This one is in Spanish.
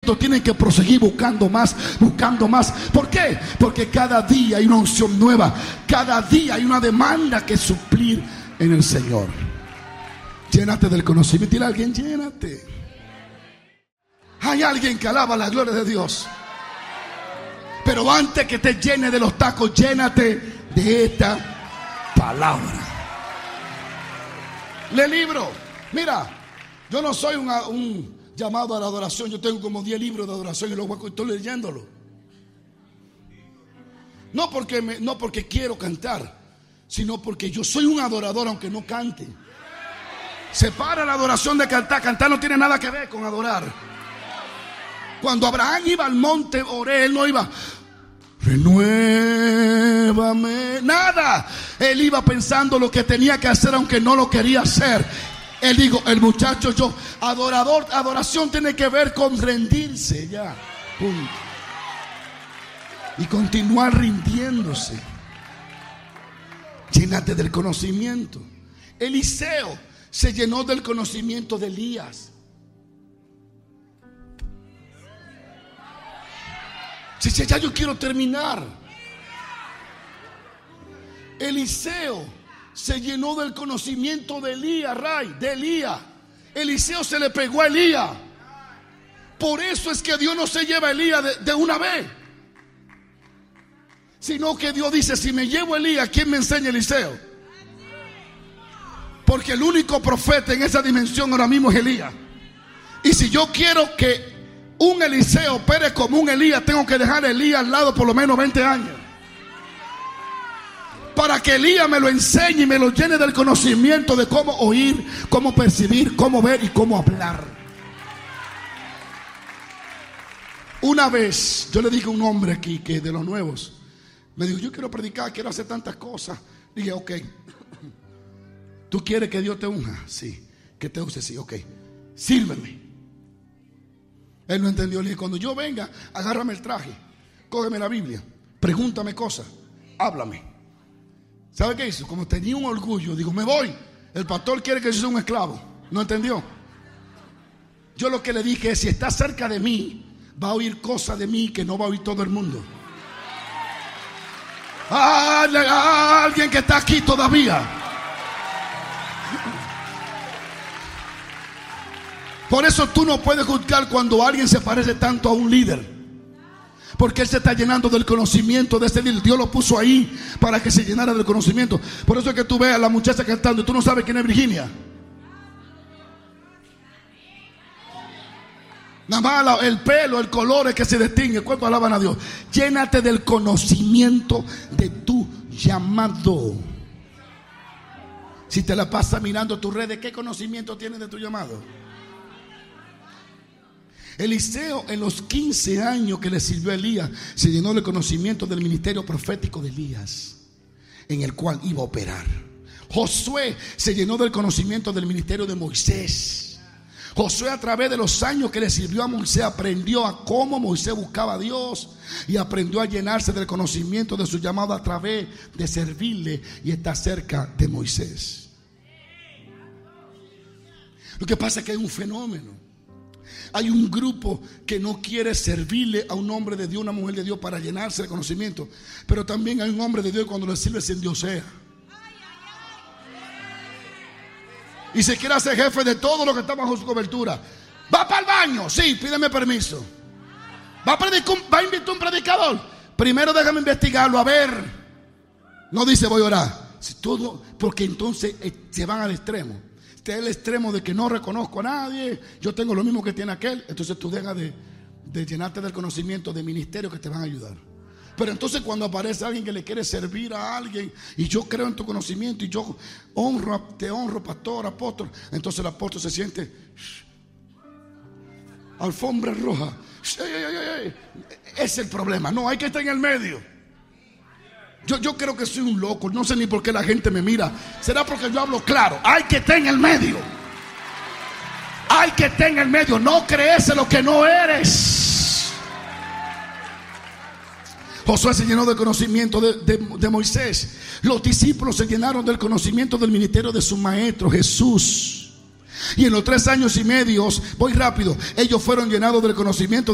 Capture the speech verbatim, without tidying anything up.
Tienen que proseguir buscando más, buscando más. ¿Por qué? Porque cada día hay una unción nueva. Cada día hay una demanda que suplir en el Señor. Llénate del conocimiento. Dile a alguien, llénate. Hay alguien que alaba la gloria de Dios. Pero antes que te llene de los tacos, llénate de esta palabra. Lee libro. Mira, yo no soy una, un llamado a la adoración. Yo tengo como diez libros de adoración y luego estoy leyéndolo. No porque, me, no porque quiero cantar, sino porque yo soy un adorador aunque no cante. Separa la adoración de cantar. Cantar no tiene nada que ver con adorar. Cuando Abraham iba al monte Oré, él no iba renuévame, nada. Él iba pensando lo que tenía que hacer aunque no lo quería hacer. Él dijo, el muchacho yo, adorador, adoración tiene que ver con rendirse ya, punto. Y continuar rindiéndose. Llénate del conocimiento. Eliseo se llenó del conocimiento de Elías. Si ya yo quiero terminar. Eliseo se llenó del conocimiento de Elías, Ray, de Elías. Eliseo se le pegó a Elías. Por eso es que Dios no se lleva a Elías de, de una vez, sino que Dios dice, si me llevo a Elías, ¿quién me enseña a Eliseo? Porque el único profeta en esa dimensión ahora mismo es Elías. Y si yo quiero que un Eliseo opere como un Elías, tengo que dejar a Elías al lado por lo menos veinte años, para que Elías me lo enseñe y me lo llene del conocimiento de cómo oír, cómo percibir, cómo ver y cómo hablar. Una vez yo le dije a un hombre aquí que de los nuevos, me dijo, yo quiero predicar, quiero hacer tantas cosas. Dije, ok, ¿tú quieres que Dios te unja? Sí. Que te use, sí, ok. Sírveme. Él no entendió. Le dije, cuando yo venga, agárrame el traje, cógeme la Biblia, pregúntame cosas, háblame. ¿Sabe qué hizo? Como tenía un orgullo, digo, me voy. El pastor quiere que yo sea un esclavo. ¿No entendió? Yo lo que le dije es, si está cerca de mí, va a oír cosas de mí que no va a oír todo el mundo. Ah, ah, alguien que está aquí todavía. Por eso tú no puedes juzgar cuando alguien se parece tanto a un líder, porque él se está llenando del conocimiento de ese líder. Dios lo puso ahí para que se llenara del conocimiento. Por eso es que tú ves a la muchacha cantando y tú no sabes quién es Virginia. Nada más el pelo, el color es que se distingue. ¿Cuánto alaban a Dios? Llénate del conocimiento de tu llamado. Si te la pasas mirando tus redes, ¿qué conocimiento tienes de tu llamado? Eliseo, en los quince años que le sirvió a Elías, se llenó del conocimiento del ministerio profético de Elías, en el cual iba a operar. Josué se llenó del conocimiento del ministerio de Moisés. Josué, a través de los años que le sirvió a Moisés, aprendió a cómo Moisés buscaba a Dios y aprendió a llenarse del conocimiento de su llamado a través de servirle y estar cerca de Moisés. Lo que pasa es que hay un fenómeno. Hay un grupo que no quiere servirle a un hombre de Dios, una mujer de Dios, para llenarse de conocimiento. Pero también hay un hombre de Dios que cuando le sirve se endiosea y se quiere hacer jefe de todo lo que está bajo su cobertura. ¿Va para el baño? Sí, pídeme permiso. ¿Va a, predicar, va a invitar un predicador? Primero déjame investigarlo, a ver. No dice voy a orar. Si todo, porque entonces eh, se van al extremo. Este es el extremo de que no reconozco a nadie, yo tengo lo mismo que tiene aquel. Entonces tú dejas de, de llenarte del conocimiento de ministerios que te van a ayudar. Pero entonces cuando aparece alguien que le quiere servir a alguien, y yo creo en tu conocimiento y yo honro, te honro, pastor, apóstol, entonces el apóstol se siente shh, alfombra roja. Shh, ay, ay, ay. Ese es el problema. No, hay que estar en el medio. Yo, yo creo que soy un loco, no sé ni por qué la gente me mira. Será porque yo hablo claro. Hay que estar en el medio. Hay que estar en el medio. No creerse lo que no eres. Josué se llenó del conocimiento de, de, de Moisés. Los discípulos se llenaron del conocimiento del ministerio de su maestro Jesús. Y en los tres años y medio, voy rápido, ellos fueron llenados del conocimiento